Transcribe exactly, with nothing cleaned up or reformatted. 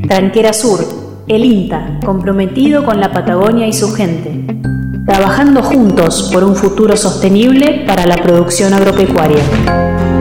Tranquera Sur, el INTA, comprometido con la Patagonia y su gente, trabajando juntos por un futuro sostenible para la producción agropecuaria.